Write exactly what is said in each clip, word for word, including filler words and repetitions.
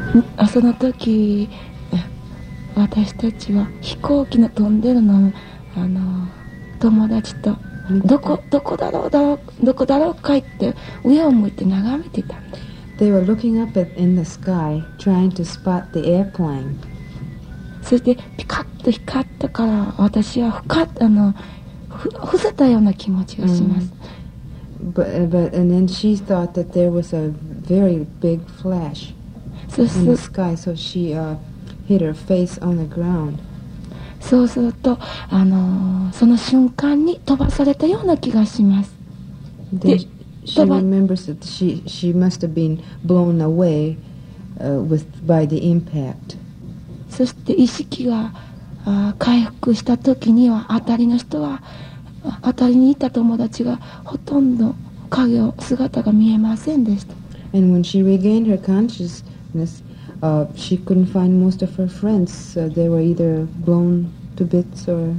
その時私たちは飛行機の飛んでるのをあの友達とどこどこだろうだろうどこだろうかいって上を向いて眺めてたんです。 They were looking up at, in the sky, trying to spot the airplane. そしてピカッと光ったから私はふかあのふ伏せたような気持ちがします。 Mm. But, but and then she thought that there was a very big flash in the sky, so she uh, hit her face on the ground. そうするとあのその瞬間に飛ばされたような気がします。 で She remembers that she, she must have been blown away uh, with, by the impact. そして意識があ回復した時には辺りの人は辺りにいた友達がほとんど影を姿が見えませんでした。 And when she regained her consciousness, uh, she couldn't find most of her friends. Uh, they were either blown to bits or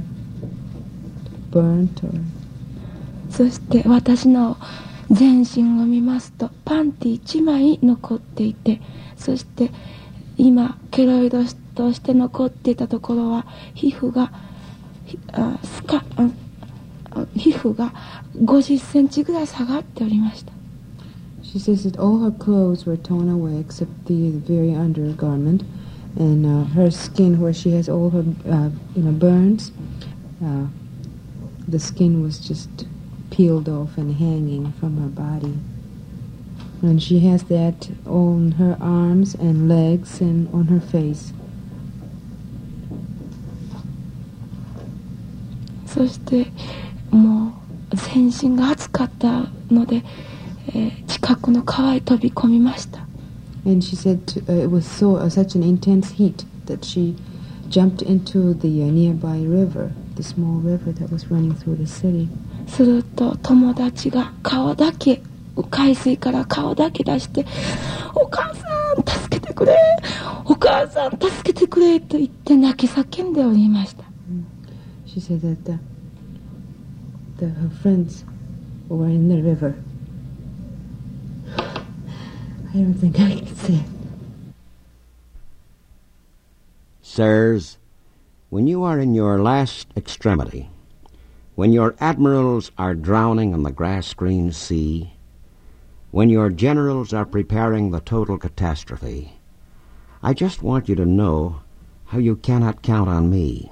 burnt or... そして私の全身を見ますとパンティいちまい残っていて、そして今ケロイドとして残っていたところは皮膚があスカ皮膚がごじゅっセンチぐらい下がっておりました。 She says that all her clothes were torn away except the very undergarment, and uh, her skin, where she has all her uh, you know burns, uh, the skin was just peeled off and hanging from her body. And she has that on her arms and legs and on her face. そしてもう全身が熱かったので、えー、近くの川へ飛び込みました。 And she said to, uh, it was so uh, such an intense heat that she jumped into the uh, nearby river, the small river that was running through the city. すると友達が顔だけ海水から顔だけ出して「お母さん助けてくれお母さん助けてくれ」と言って泣き叫んでおりました。 She said that the, the, her friends were in the river. I don't think I can say it. Sirs, when you are in your last extremity, when your admirals are drowning in the grass-green sea, when your generals are preparing the total catastrophe, I just want you to know how you cannot count on me.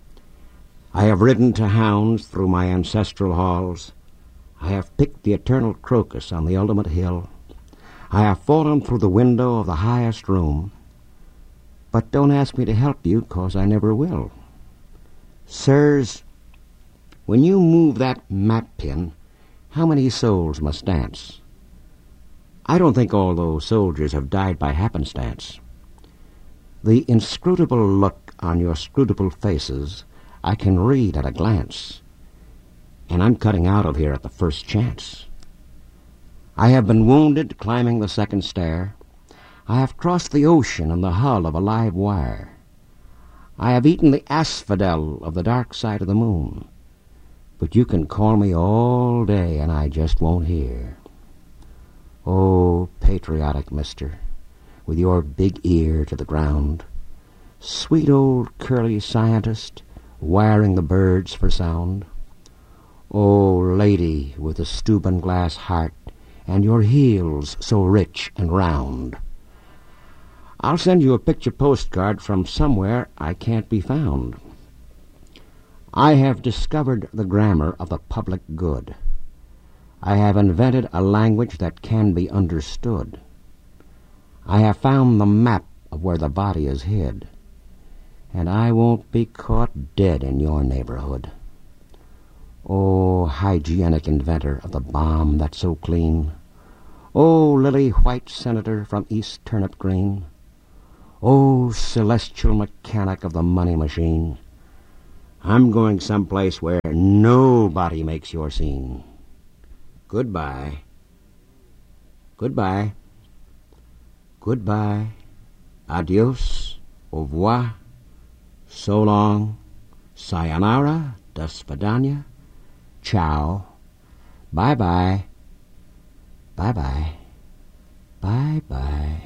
I have ridden to hounds through my ancestral halls. I have picked the eternal crocus on the ultimate hill. I have fallen through the window of the highest room. But don't ask me to help you, 'cause I never will. Sirs, when you move that map pin, how many souls must dance? I don't think all those soldiers have died by happenstance. The inscrutable look on your scrutable faces I can read at a glance, and I'm cutting out of here at the first chance. I have been wounded climbing the second stair. I have crossed the ocean in the hull of a live wire. I have eaten the asphodel of the dark side of the moon. But you can call me all day and I just won't hear. Oh, patriotic mister, with your big ear to the ground, sweet old curly scientist, wiring the birds for sound. Oh, lady with the Steuben glass heart and your heels so rich and round, I'll send you a picture postcard from somewhere I can't be found. I have discovered the grammar of the public good. I have invented a language that can be understood. I have found the map of where the body is hid, and I won't be caught dead in your neighborhood. Oh, hygienic inventor of the bomb that's so clean. Oh, lily-white senator from East Turnip Green. Oh, celestial mechanic of the money machine. I'm going someplace where nobody makes your scene. Goodbye. Goodbye. Goodbye. Adios. Au revoir. So long. Sayonara. Do svidaniya. Ciao. Bye-bye. Bye-bye. Bye-bye.